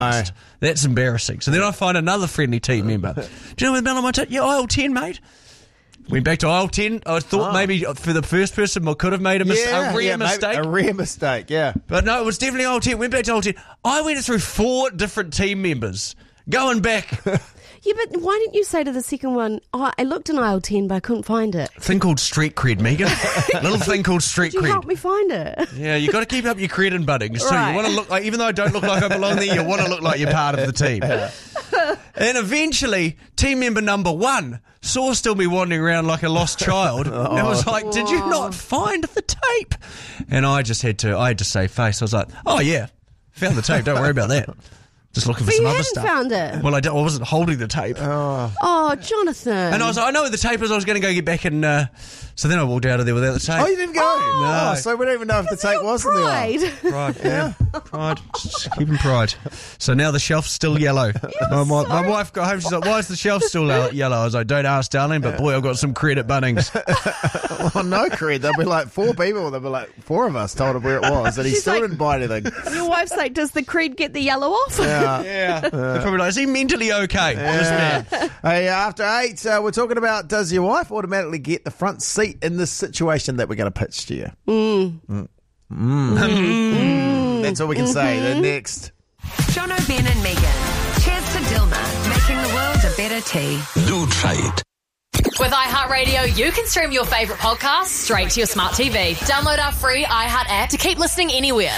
That's embarrassing. So then I find another friendly team member. Do you know where the bell on my tape? Yeah, aisle 10, mate. Went back to aisle 10. I thought maybe for the first person I could have made a mistake. A rare mistake, yeah. But no, it was definitely aisle 10. Went back to aisle 10. I went through 4 different team members. Going back. Yeah, but why didn't you say to the second one, I looked in aisle 10, but I couldn't find it? Thing called street cred, Megan. Little thing called street Could you cred. help me find it? Yeah, you got to keep up your cred and Bunnings. So Right. you want to look like, even though I don't look like I belong there, you want to look like you're part of the team. And eventually, team member number 1 saw still me wandering around like a lost child. And I was like, did you not find the tape? And I had to save face. I was like, oh yeah, found the tape. Don't worry about that. Just looking for So some you other hadn't stuff. found it? Well, I wasn't holding the tape. Oh, Jonathan. And I was like, I know where the tape is. I was going to go get back and... so then I walked out of there without the tape. Oh, you didn't go? No. So we don't even know if the tape was in the aisle. Pride. Pride, yeah. Pride. Just keeping pride. So now the shelf's still yellow. My wife got home, she's like, why is the shelf still yellow? I was like, don't ask, darling, but boy, I've got some cred at Bunnings. Oh, no cred. There'll be like 4 people. There'll be like 4 of us told him where it was, and he She's still like- didn't buy anything. Your wife's like, does the cred get the yellow off? Yeah. They're probably like, is he mentally okay? This man. Hey, after 8, we're talking about, does your wife automatically get the front seat in this situation that we're going to pitch to you? That's all we can say. Then next. Jono, Ben and Megan. Cheers to Dilma, making the world a better tea. Do try it. With iHeartRadio, you can stream your favourite podcasts straight to your smart TV. Download our free iHeart app to keep listening anywhere.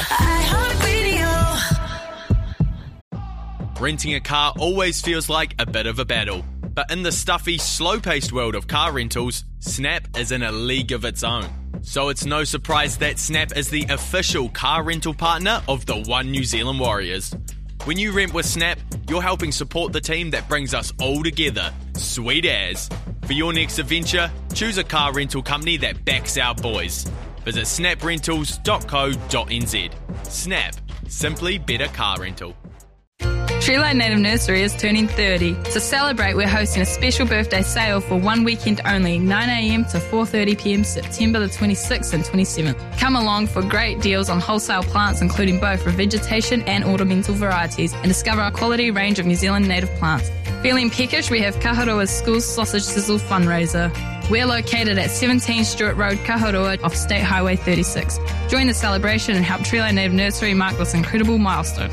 Renting a car always feels like a bit of a battle. But in the stuffy, slow-paced world of car rentals, Snap is in a league of its own. So it's no surprise that Snap is the official car rental partner of the One New Zealand Warriors. When you rent with Snap, you're helping support the team that brings us all together. Sweet as. For your next adventure, choose a car rental company that backs our boys. Visit snaprentals.co.nz. Snap. Simply better car rental. Treeline Native Nursery is turning 30. To celebrate, we're hosting a special birthday sale for one weekend only, 9am to 4:30pm, September the 26th and 27th. Come along for great deals on wholesale plants, including both revegetation and ornamental varieties, and discover our quality range of New Zealand native plants. Feeling peckish? We have Kaharoa's School Sausage Sizzle fundraiser. We're located at 17 Stewart Road, Kaharoa, off State Highway 36. Join the celebration and help Treeline Native Nursery mark this incredible milestone.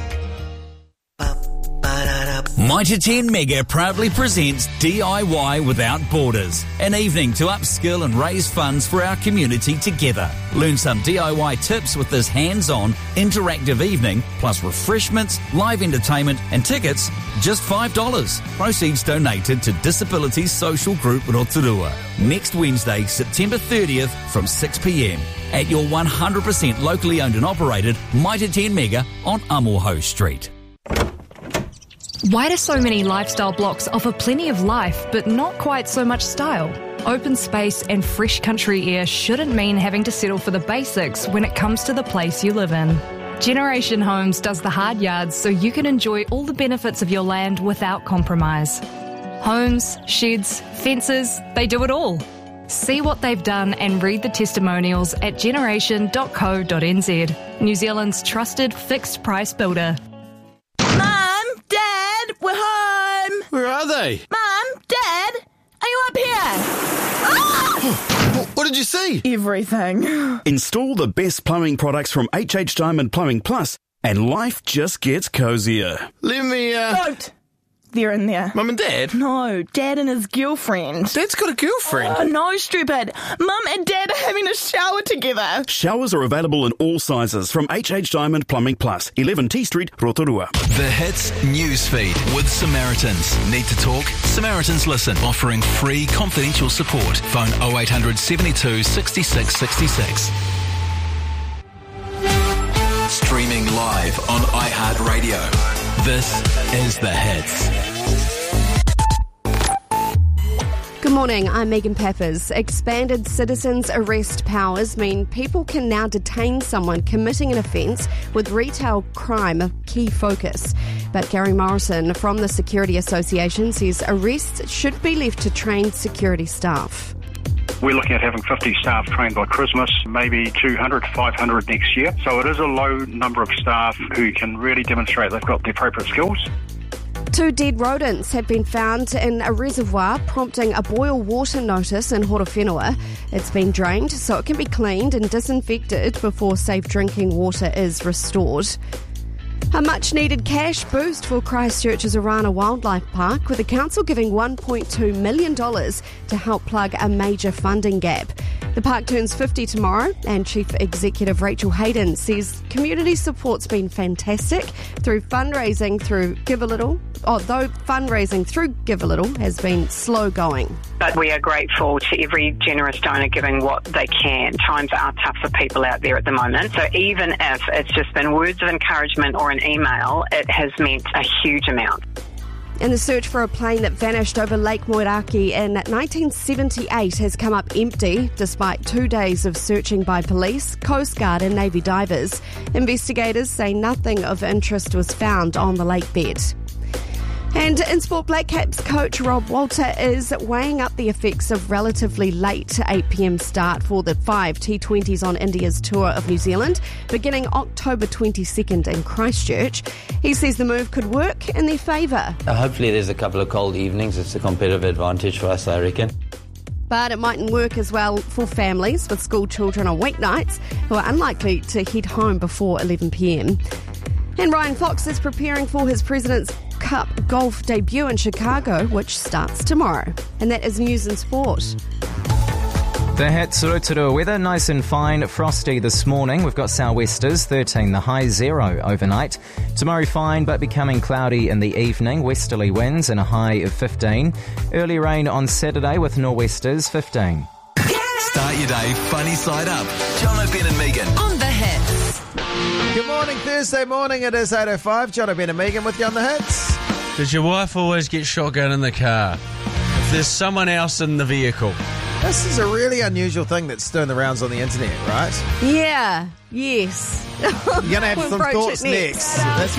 Mitre 10 Mega proudly presents DIY Without Borders, an evening to upskill and raise funds for our community together. Learn some DIY tips with this hands-on, interactive evening, plus refreshments, live entertainment and tickets, just $5. Proceeds donated to Disability Social Group Rotorua. Next Wednesday, September 30th from 6pm at your 100% locally owned and operated Mitre 10 Mega on Amoho Street. Why do so many lifestyle blocks offer plenty of life, but not quite so much style? Open space and fresh country air shouldn't mean having to settle for the basics when it comes to the place you live in. Generation Homes does the hard yards so you can enjoy all the benefits of your land without compromise. Homes, sheds, fences, they do it all. See what they've done and read the testimonials at generation.co.nz, New Zealand's trusted fixed price builder. We're home! Where are they? Mum! Dad! Are you up here? What did you see? Everything. Install the best plumbing products from HH Diamond Plumbing Plus, and life just gets cozier. Let me, Don't! They're in there. Mum and Dad? No, Dad and his girlfriend. Dad's got a girlfriend? Oh, no, stupid. Mum and Dad are having a shower together. Showers are available in all sizes from HH Diamond Plumbing Plus, 11 T Street, Rotorua. The Hits Newsfeed with Samaritans. Need to talk? Samaritans Listen, offering free confidential support. Phone 0800 72 66 66. Streaming live on iHeartRadio. This is The Hits. Good morning, I'm Megan Peppers. Expanded citizens' arrest powers mean people can now detain someone committing an offence with retail crime a key focus. But Gary Morrison from the Security Association says arrests should be left to trained security staff. We're looking at having 50 staff trained by Christmas, maybe 200 to 500 next year. So it is a low number of staff who can really demonstrate they've got the appropriate skills. 2 dead rodents have been found in a reservoir, prompting a boil water notice in Horowhenua. It's been drained so it can be cleaned and disinfected before safe drinking water is restored. A much-needed cash boost for Christchurch's Orana Wildlife Park, with the council giving $1.2 million to help plug a major funding gap. The park turns 50 tomorrow, and Chief Executive Rachel Hayden says community support's been fantastic through fundraising through Give a Little, although fundraising through Give a Little has been slow going. But we are grateful to every generous donor giving what they can. Times are tough for people out there at the moment. So even if it's just been words of encouragement or an email, it has meant a huge amount. And the search for a plane that vanished over Lake Moeraki in 1978 has come up empty despite 2 days of searching by police, Coast Guard and Navy divers. Investigators say nothing of interest was found on the lake bed. And in sport, Black Caps coach Rob Walter is weighing up the effects of relatively late 8 p.m. start for the 5 T20s on India's tour of New Zealand, beginning October 22nd in Christchurch. He says the move could work in their favour. Hopefully there's a couple of cold evenings. It's a competitive advantage for us, I reckon. But it mightn't work as well for families with school children on weeknights who are unlikely to head home before 11 p.m. And Ryan Fox is preparing for his President's Cup golf debut in Chicago, which starts tomorrow. And that is news and sport. The Hats Rotorua weather, nice and fine, frosty this morning. We've got sou'westers, 13, the high 0 overnight. Tomorrow fine, but becoming cloudy in the evening, westerly winds and a high of 15. Early rain on Saturday with nor'westers, 15. Start your day funny side up. John O'Ben and Megan. On the Hits. Good morning, Thursday morning. It is 8:05. John O'Ben and Megan with you on the Hits. Does your wife always get shotgun in the car? If there's someone else in the vehicle. This is a really unusual thing that's doing the rounds on the internet, right? Yeah, yes. You're going to have We'll some broach thoughts it next. next. That's